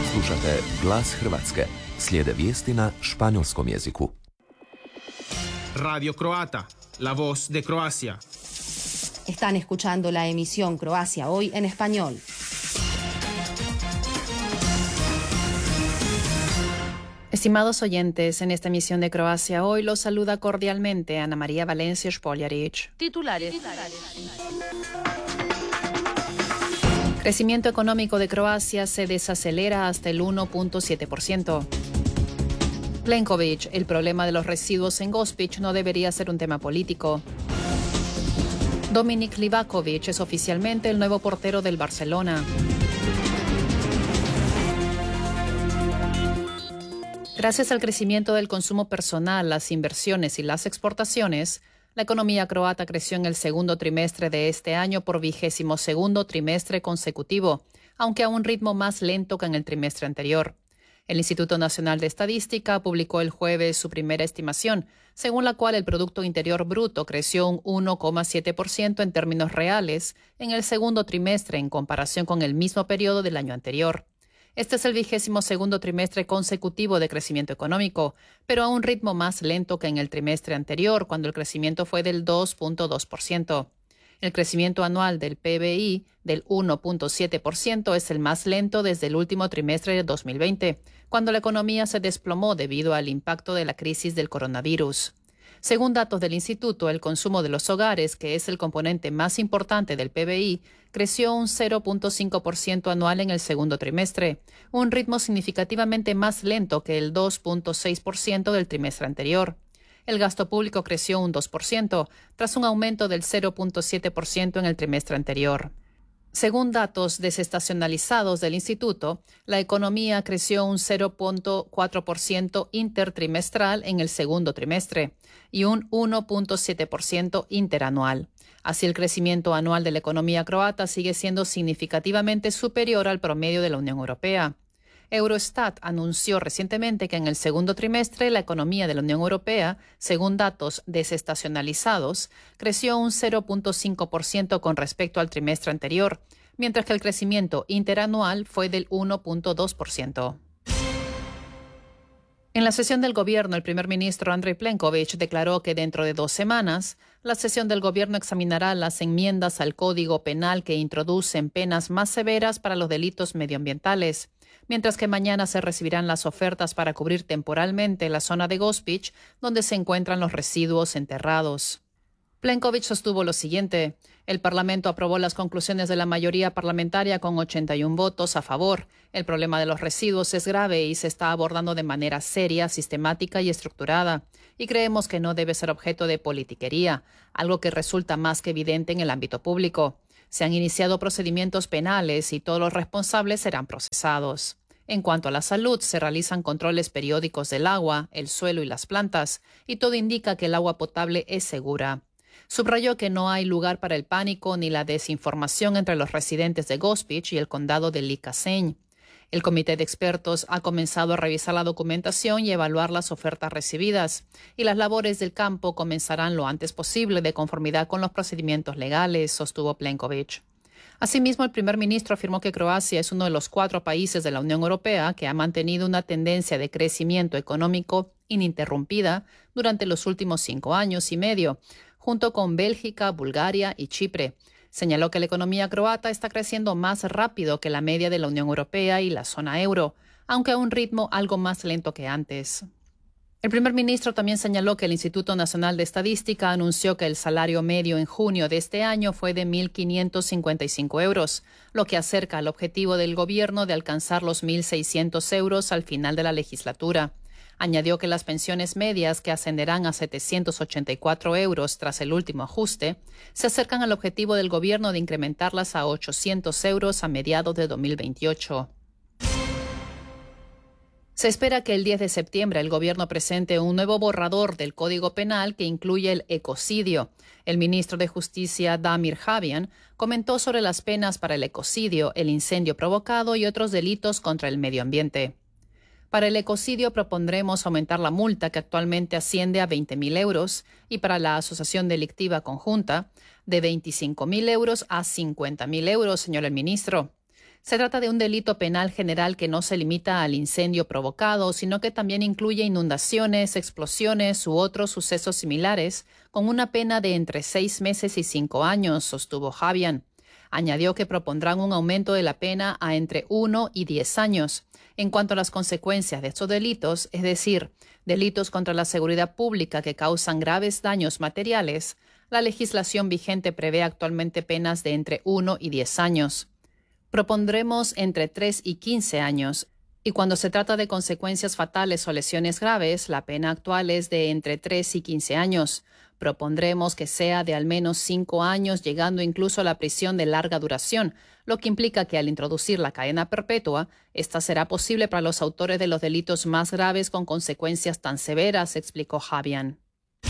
Slušate Glas Hrvatske. Slijede vijesti na španjolskom jeziku. Radio Croata, la voz de Croacia. Están escuchando la emisión Croacia Hoy en español. Estimados oyentes, en esta emisión de Croacia Hoy los saluda cordialmente Ana María Valencia Špoljarić. Titulares. Crecimiento económico de Croacia se desacelera hasta el 1.7%. Plenković, el problema de los residuos en Gospić no debería ser un tema político. Dominik Livaković es oficialmente el nuevo portero del Barcelona. Gracias al crecimiento del consumo personal, las inversiones y las exportaciones, la economía croata creció en el segundo trimestre de este año por 22º trimestre consecutivo, aunque a un ritmo más lento que en el trimestre anterior. El Instituto Nacional de Estadística publicó el jueves su primera estimación, según la cual el Producto Interior Bruto creció un 1,7% en términos reales en el segundo trimestre en comparación con el mismo periodo del año anterior. Este es el 22º trimestre consecutivo de crecimiento económico, pero a un ritmo más lento que en el trimestre anterior, cuando el crecimiento fue del 2.2%. El crecimiento anual del PBI del 1.7% es el más lento desde el último trimestre de 2020, cuando la economía se desplomó debido al impacto de la crisis del coronavirus. Según datos del instituto, el consumo de los hogares, que es el componente más importante del PBI, creció un 0.5% anual en el segundo trimestre, un ritmo significativamente más lento que el 2.6% del trimestre anterior. El gasto público creció un 2%, tras un aumento del 0.7% en el trimestre anterior. Según datos desestacionalizados del instituto, la economía creció un 0.4% intertrimestral en el segundo trimestre y un 1.7% interanual. Así, el crecimiento anual de la economía croata sigue siendo significativamente superior al promedio de la Unión Europea. Eurostat anunció recientemente que en el segundo trimestre la economía de la Unión Europea, según datos desestacionalizados, creció un 0.5% con respecto al trimestre anterior, mientras que el crecimiento interanual fue del 1.2%. En la sesión del gobierno, el primer ministro Andrej Plenković declaró que dentro de 2 semanas, la sesión del gobierno examinará las enmiendas al Código Penal que introducen penas más severas para los delitos medioambientales, mientras que mañana se recibirán las ofertas para cubrir temporalmente la zona de Gospić, donde se encuentran los residuos enterrados. Plenković sostuvo lo siguiente: el Parlamento aprobó las conclusiones de la mayoría parlamentaria con 81 votos a favor. El problema de los residuos es grave y se está abordando de manera seria, sistemática y estructurada, y creemos que no debe ser objeto de politiquería, algo que resulta más que evidente en el ámbito público. Se han iniciado procedimientos penales y todos los responsables serán procesados. En cuanto a la salud, se realizan controles periódicos del agua, el suelo y las plantas, y todo indica que el agua potable es segura. Subrayó que no hay lugar para el pánico ni la desinformación entre los residentes de Gospić y el condado de Ličajin. El comité de expertos ha comenzado a revisar la documentación y evaluar las ofertas recibidas, y las labores del campo comenzarán lo antes posible de conformidad con los procedimientos legales, sostuvo Plenković. Asimismo, el primer ministro afirmó que Croacia es uno de los 4 países de la Unión Europea que ha mantenido una tendencia de crecimiento económico ininterrumpida durante los últimos 5 años y medio, junto con Bélgica, Bulgaria y Chipre. Señaló que la economía croata está creciendo más rápido que la media de la Unión Europea y la zona euro, aunque a un ritmo algo más lento que antes. El primer ministro también señaló que el Instituto Nacional de Estadística anunció que el salario medio en junio de este año fue de 1.555 euros, lo que acerca al objetivo del gobierno de alcanzar los 1.600 euros al final de la legislatura. Añadió que las pensiones medias, que ascenderán a 784 euros tras el último ajuste, se acercan al objetivo del gobierno de incrementarlas a 800 euros a mediados de 2028. Se espera que el 10 de septiembre el gobierno presente un nuevo borrador del Código Penal que incluye el ecocidio. El ministro de Justicia, Damir Habian, comentó sobre las penas para el ecocidio, el incendio provocado y otros delitos contra el medio ambiente. Para el ecocidio propondremos aumentar la multa, que actualmente asciende a 20.000 euros, y para la asociación delictiva conjunta, de 25.000 euros a 50.000 euros, señor el ministro. Se trata de un delito penal general que no se limita al incendio provocado, sino que también incluye inundaciones, explosiones u otros sucesos similares, con una pena de entre 6 meses y 5 años, sostuvo Javian. Añadió que propondrán un aumento de la pena a entre 1 y 10 años. En cuanto a las consecuencias de estos delitos, es decir, delitos contra la seguridad pública que causan graves daños materiales, la legislación vigente prevé actualmente penas de entre 1 y 10 años. Propondremos entre 3 y 15 años, y cuando se trata de consecuencias fatales o lesiones graves, la pena actual es de entre 3 y 15 años. Propondremos que sea de al menos 5 años, llegando incluso a la prisión de larga duración, lo que implica que al introducir la cadena perpetua, esta será posible para los autores de los delitos más graves con consecuencias tan severas, explicó Javian.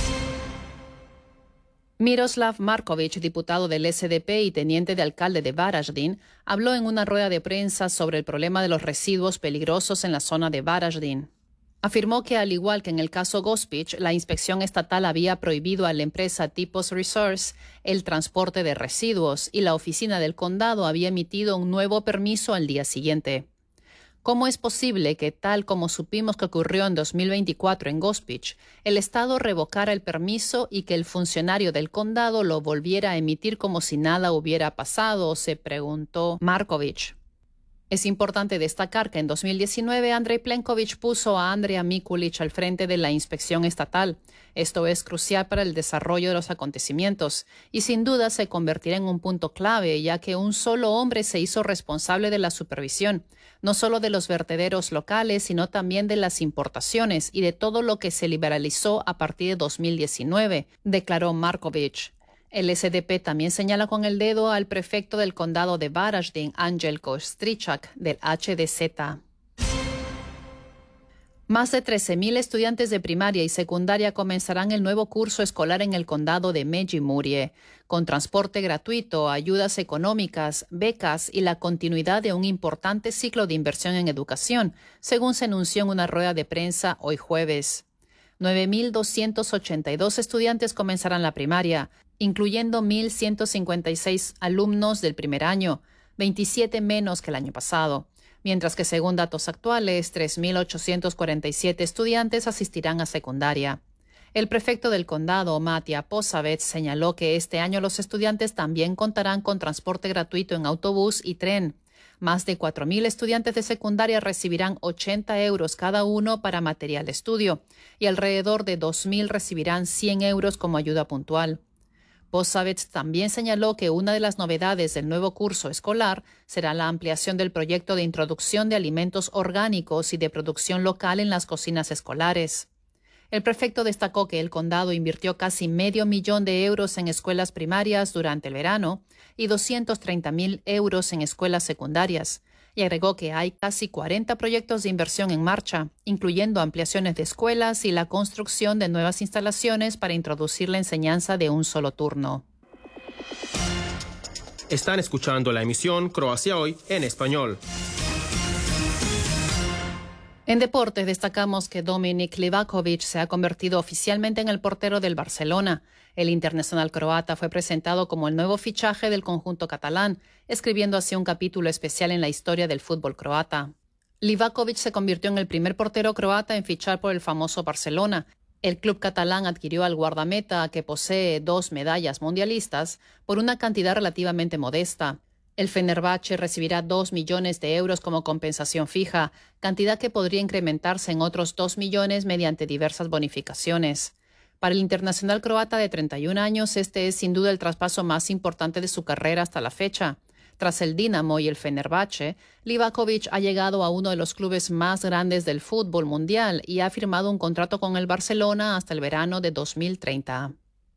Miroslav Markovic, diputado del SDP y teniente de alcalde de Varaždin, habló en una rueda de prensa sobre el problema de los residuos peligrosos en la zona de Varaždin. Afirmó que, al igual que en el caso Gospić, la inspección estatal había prohibido a la empresa Typos Resource el transporte de residuos y la oficina del condado había emitido un nuevo permiso al día siguiente. ¿Cómo es posible que, tal como supimos que ocurrió en 2024 en Gospić, el Estado revocara el permiso y que el funcionario del condado lo volviera a emitir como si nada hubiera pasado?, se preguntó Markovic. Es importante destacar que en 2019 Andrej Plenković puso a Andrija Mikulić al frente de la inspección estatal. Esto es crucial para el desarrollo de los acontecimientos y sin duda se convertirá en un punto clave, ya que un solo hombre se hizo responsable de la supervisión, no solo de los vertederos locales, sino también de las importaciones y de todo lo que se liberalizó a partir de 2019, declaró Markovic. El SDP también señala con el dedo al prefecto del condado de Varaždin, Angel Kostričak, del HDZ. Más de 13.000 estudiantes de primaria y secundaria comenzarán el nuevo curso escolar en el condado de Međimurje, con transporte gratuito, ayudas económicas, becas y la continuidad de un importante ciclo de inversión en educación, según se anunció en una rueda de prensa hoy jueves. 9.282 estudiantes comenzarán la primaria, incluyendo 1.156 alumnos del primer año, 27 menos que el año pasado, mientras que según datos actuales, 3.847 estudiantes asistirán a secundaria. El prefecto del condado, Matija Posavec, señaló que este año los estudiantes también contarán con transporte gratuito en autobús y tren. Más de 4.000 estudiantes de secundaria recibirán 80 euros cada uno para material de estudio y alrededor de 2.000 recibirán 100 euros como ayuda puntual. Posavec también señaló que una de las novedades del nuevo curso escolar será la ampliación del proyecto de introducción de alimentos orgánicos y de producción local en las cocinas escolares. El prefecto destacó que el condado invirtió casi $500,000 de euros en escuelas primarias durante el verano y 230,000 euros en escuelas secundarias, y agregó que hay casi 40 proyectos de inversión en marcha, incluyendo ampliaciones de escuelas y la construcción de nuevas instalaciones para introducir la enseñanza de un solo turno. Están escuchando la emisión Croacia Hoy en español. En deportes destacamos que Dominik Livakovic se ha convertido oficialmente en el portero del Barcelona. El internacional croata fue presentado como el nuevo fichaje del conjunto catalán, escribiendo así un capítulo especial en la historia del fútbol croata. Livakovic se convirtió en el primer portero croata en fichar por el famoso Barcelona. El club catalán adquirió al guardameta, que posee 2 medallas mundialistas, por una cantidad relativamente modesta. El Fenerbahce recibirá 2 millones de euros como compensación fija, cantidad que podría incrementarse en otros 2 millones mediante diversas bonificaciones. Para el internacional croata de 31 años, este es sin duda el traspaso más importante de su carrera hasta la fecha. Tras el Dinamo y el Fenerbahce, Livakovic ha llegado a uno de los clubes más grandes del fútbol mundial y ha firmado un contrato con el Barcelona hasta el verano de 2030.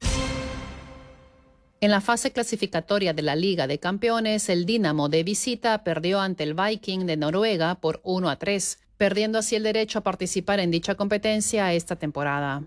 En la fase clasificatoria de la Liga de Campeones, el Dinamo de visita perdió ante el Viking de Noruega por 1-3, perdiendo así el derecho a participar en dicha competencia esta temporada.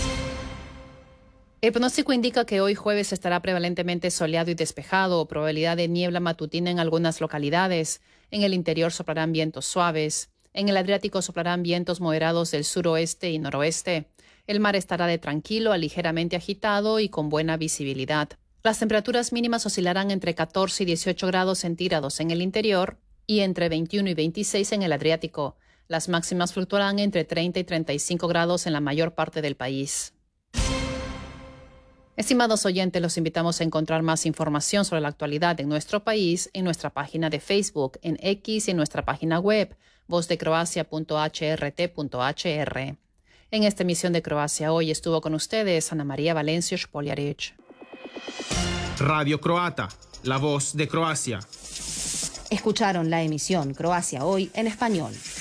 El pronóstico indica que hoy jueves estará prevalentemente soleado y despejado, probabilidad de niebla matutina en algunas localidades. En el interior soplarán vientos suaves. En el Adriático soplarán vientos moderados del suroeste y noroeste. El mar estará de tranquilo a ligeramente agitado y con buena visibilidad. Las temperaturas mínimas oscilarán entre 14 y 18 grados centígrados en el interior y entre 21 y 26 en el Adriático. Las máximas fluctuarán entre 30 y 35 grados en la mayor parte del país. Estimados oyentes, los invitamos a encontrar más información sobre la actualidad en nuestro país en nuestra página de Facebook, en X y en nuestra página web, vozdecroacia.hrt.hr. En esta emisión de Croacia Hoy estuvo con ustedes Ana María Valencio Špoljarić. Radio Croata, la voz de Croacia. Escucharon la emisión Croacia Hoy en español.